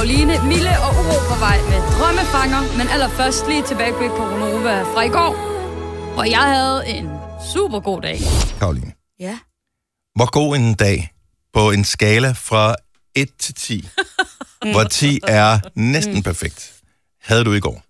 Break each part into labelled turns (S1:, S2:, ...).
S1: Karoline, Mille og Uro på vej med drømmefanger, men allerførst lige tilbageblik på Ronova fra i går, hvor jeg havde en super god dag.
S2: Karoline.
S1: Ja.
S2: Hvor god en dag på en skala fra 1 til 10, hvor 10 er næsten perfekt, havde du i går?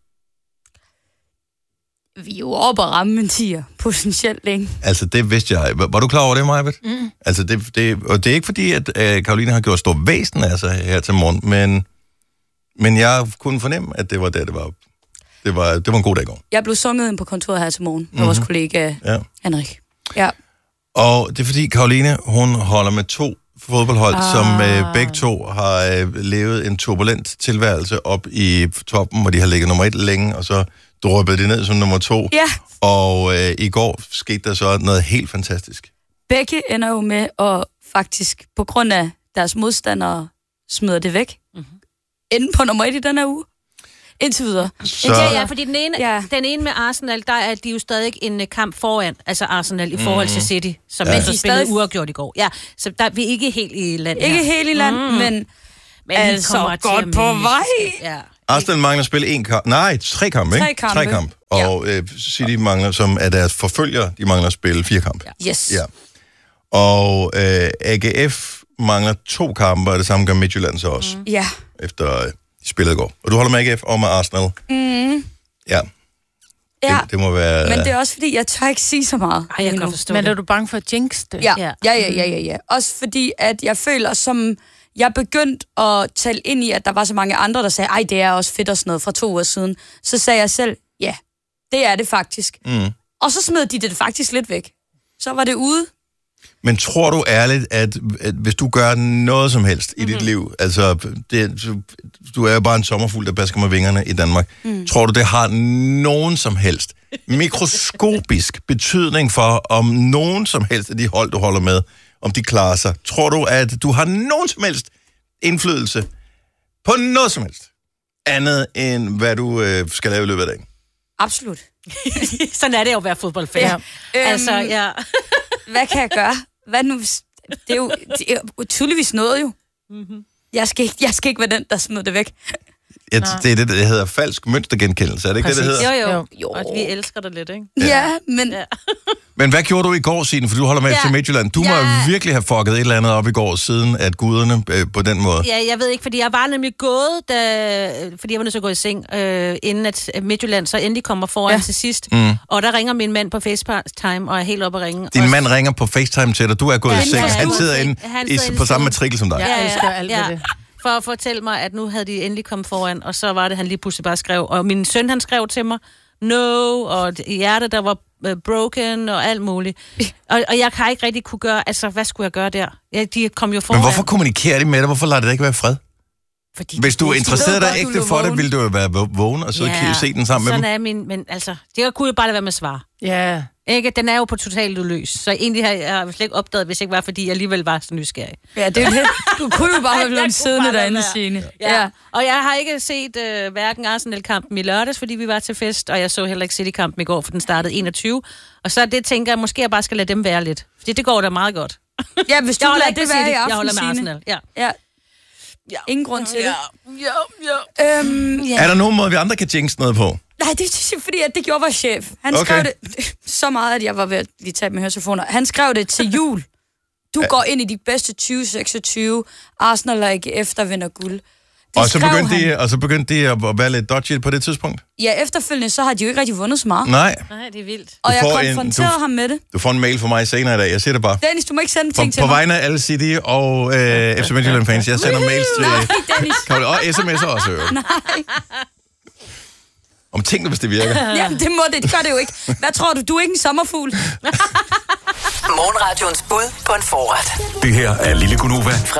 S1: Vi er jo oppe at ramme en 10'er, potentielt, ikke?
S2: Altså, det vidste jeg. Var du klar over det, Majbet? Altså, og det er ikke fordi, at Karoline har gjort stor væsen af sig her til morgen, men jeg kunne fornemme, at det var det var. Det var en god dag i går.
S1: Jeg blev sunget ind på kontoret her til morgen med vores kollega Henrik. Ja.
S2: Og det er fordi, Karoline, hun holder med 2 fodboldhold, som begge to har levet en turbulent tilværelse op i toppen, hvor de har ligget nummer 1 længe, og så droppede de ned som nummer 2.
S1: Ja.
S2: Og i går skete der så noget helt fantastisk.
S1: Begge ender jo med at faktisk, på grund af deres modstandere, smider det væk. Ende på nummer 1 i den her uge. Indtil videre.
S2: Så...
S3: Ja, fordi den ene med Arsenal, der er de jo stadig en kamp foran, altså Arsenal i forhold til City, som de spillede uafgjort i går. Ja, så der vi er ikke helt i land her.
S1: Ikke helt i land, men altså godt på vej.
S2: Ja. Arsenal mangler at spille 3 kampe, ikke? 3 kampe. Og City mangler, som er deres forfølger, de mangler at spille 4 kampe.
S1: Ja. Yes.
S2: Ja. Og AGF mangler 2 kampe, og det samme gør Midtjylland så også.
S1: Ja.
S2: Efter de spillede i går. Og du holder med AGF og med Arsenal. Ja. Det må være...
S1: Men det er også fordi, jeg tør ikke sige så meget.
S3: Ej, jeg kan forstå
S4: Men er du bange for at jinx det?
S1: Ja. Også fordi, at jeg føler, som jeg begyndte at tale ind i, at der var så mange andre, der sagde, ej, det er også fedt og sådan noget fra 2 uger siden. Så sagde jeg selv, ja, det er det faktisk. Og så smed de det faktisk lidt væk. Så var det ude.
S2: Men tror du ærligt, at hvis du gør noget som helst i dit liv, altså du er jo bare en sommerfugl, der basker med vingerne i Danmark, tror du, det har nogen som helst mikroskopisk betydning for, om nogen som helst af de hold, du holder med, om de klarer sig? Tror du, at du har nogen som helst indflydelse på noget som helst, andet end hvad du skal lave i løbet af dagen?
S1: Absolut.
S3: Sådan er det jo at være fodboldfan. Ja.
S1: Altså, hvad kan jeg gøre? Hvad nu? Det er jo tydeligvis noget jo. Jeg skal ikke være den, der smider det væk.
S2: Det er det, der hedder falsk mønstergenkendelse. Er det ikke det, det hedder?
S3: Jo. Og vi elsker det lidt, ikke?
S1: Ja, men...
S3: Ja.
S2: Men hvad gjorde du i går, Signe? For du holder med til Midtjylland. Du må virkelig have fucket et eller andet op i går, siden at guderne på den måde. Ja,
S3: jeg ved ikke, fordi jeg var nemlig gået, fordi jeg var nødt til at gå i seng, inden at Midtjylland så endelig kommer foran til sidst. Og der ringer min mand på FaceTime, og er helt oppe at ringe.
S2: Din mand ringer på FaceTime til dig. Du er gået i seng. Han sidder inde på samme matrikel som dig.
S4: Jeg elsker alt det.
S3: For at fortælle mig, at nu havde de endelig kommet foran, og så var det, han lige pludselig bare skrev. Og min søn, han skrev til mig, no, og hjertet, der var broken, og alt muligt. Og jeg kan ikke rigtig kunne gøre, altså, hvad skulle jeg gøre der? De kom jo foran.
S2: Men hvorfor kommunikerer de med dig? Hvorfor lader det ikke være fred?
S3: Fordi
S2: hvis du er interesseret dig ægte for det, ville du jo være vågen og så se den sammen med dem.
S3: Sådan er men altså, det kunne jo bare lade være med at svare.
S4: Ja.
S3: Ikke? Den er jo på totalt udløs. Så egentlig har jeg slet ikke opdaget, hvis ikke var, fordi jeg alligevel var så nysgerrig.
S1: Ja, det er jo det. Du kunne jo bare have blevet siddende derinde, Signe.
S3: Ja. Og jeg har ikke set hverken Arsenal-kampen i lørdags, fordi vi var til fest, og jeg så heller ikke City-kampen i går, for den startede 21. Og så det tænker jeg, måske jeg bare skal lade dem være lidt. Fordi det går da meget godt.
S1: Ja, hvis du lader det være i aften,
S3: jeg holder med Arsenal.
S1: Ja. Ingen grund til det.
S2: Er der nogen måde, vi andre kan jinx noget på?
S1: Nej, det er fordi, at det gjorde vores chef. Han skrev det så meget, at jeg var ved at lige tage med høretelefoner. Han skrev det til jul. Du går ind i de bedste 2026. Arsenal og AGF, der vinder guld.
S2: Og så begyndte de at være lidt dodgy på det tidspunkt?
S1: Ja, efterfølgende, så har de jo ikke rigtig vundet så meget.
S2: Nej,
S3: det er vildt.
S1: Og jeg konfronterede ham med det.
S2: Du får en mail fra mig senere i dag, jeg siger det bare.
S1: Dennis, du må ikke sende ting til
S2: mig. På
S1: mig.
S2: vegne af alle City og FC Midtjylland fans, jeg sender mails til...
S1: Nej, Dennis.
S2: Og sms'er også.
S1: Nej.
S2: Om tingene, hvis det virker.
S1: Ja, det gør det jo ikke. Hvad tror du? Du er ikke en sommerfugl.
S5: Morgenradions bud på en forret.
S6: Det her er Lille Gunova fra